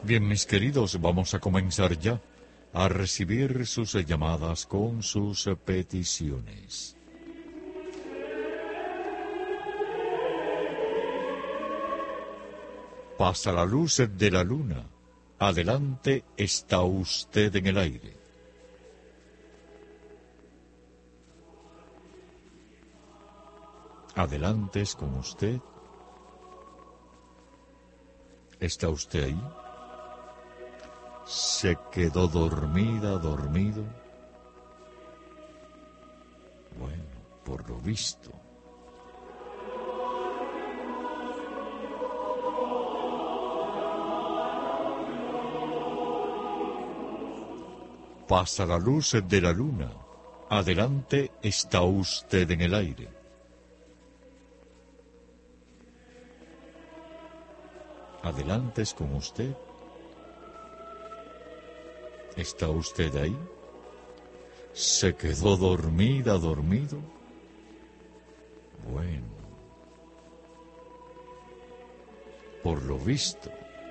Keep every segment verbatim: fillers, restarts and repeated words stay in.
Bien, mis queridos, vamos a comenzar ya a recibir sus llamadas con sus peticiones. Pasa la luz de la luna. Adelante, está usted en el aire. Adelante, es con usted. ¿Está usted ahí? ¿Se quedó dormida, dormido? Bueno, por lo visto. Pasa la luz de la luna. Adelante, está usted en el aire. Adelante, es con usted. ¿Está usted ahí? ¿Se quedó dormida, dormido? Bueno, por lo visto.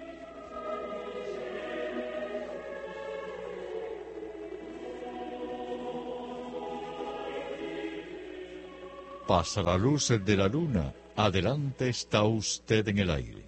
Pasa la luz de la luna. Adelante, está usted en el aire.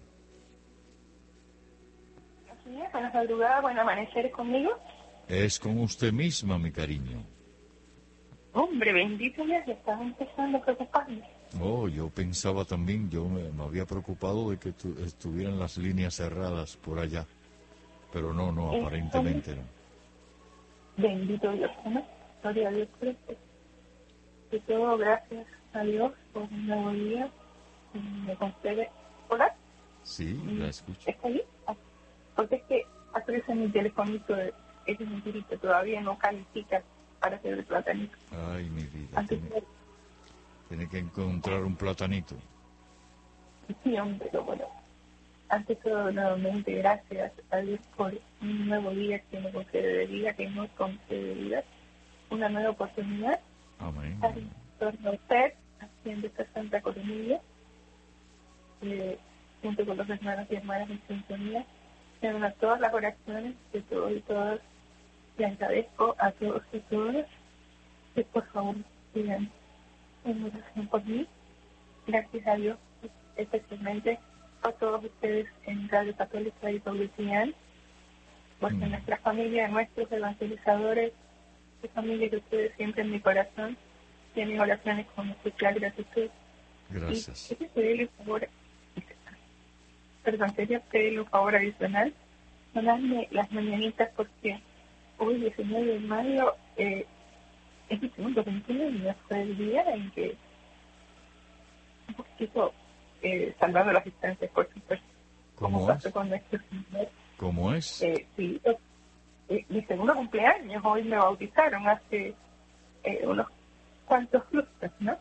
Así es, buenas madrugadas, buen amanecer conmigo. Es con usted misma, mi cariño. Hombre, bendito Dios, ya estaba empezando a preocuparme. Oh, yo pensaba también, yo me, me había preocupado de que tu, estuvieran las líneas cerradas por allá. Pero no, no, aparentemente no. Bendito Dios, ¿no? Gloria a Dios por esto. Y todo gracias a Dios por un nuevo día. Y me concede. ¿Hola? Sí, la escucho. ¿Está ahí? Ah, porque es que aparece mi telefonito, ese mentirito, todavía no califica para hacer el platanito. Ay, mi vida, Antes tiene, de... tiene que encontrar un platanito. Sí, hombre, pero bueno. Antes de todo, nuevamente, gracias a Dios por un nuevo día que me concede de vida, que nos concede de vida, una nueva oportunidad. Amén. Estar en torno a usted, haciendo esta santa coronilla, eh, junto con los hermanos y hermanas en sintonía, en todas las oraciones de todos y todas. Le agradezco a todos y todas que por favor sigan en oración por mí. Gracias a Dios, especialmente a todos ustedes en Radio Católica y Paulician, porque Mm. nuestra familia, nuestros evangelizadores, de familia que ustedes siempre en mi corazón, tienen oraciones con especial gratitud. Gracias. Y quería pedirle un favor, perdón, quería pedirle un favor adicional, donarme las mañanitas porque hoy, diecinueve de mayo, eh, es mi segundo cumpleaños, fue el día en que un poquito eh, salvando las distancias, por supuesto, como ¿Cómo pasó es? con nuestro Señor. ¿Cómo es? Eh, sí, eh, mi segundo cumpleaños, hoy me bautizaron hace eh, unos cuantos lustros, ¿no?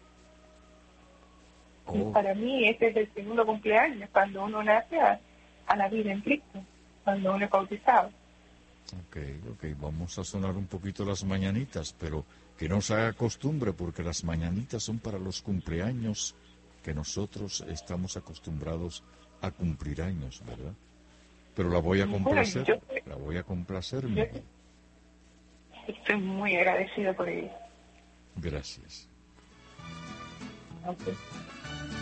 Y Oh, para mí ese es el segundo cumpleaños, cuando uno nace a, a la vida en Cristo, cuando uno es bautizado. ok, ok, vamos a sonar un poquito las mañanitas, pero que no se haga costumbre, porque las mañanitas son para los cumpleaños que nosotros estamos acostumbrados a cumplir años, ¿verdad? Pero la voy a Bueno, complacer, yo, la voy a complacer, yo Miguel. estoy muy agradecido por ello. Gracias. Okay.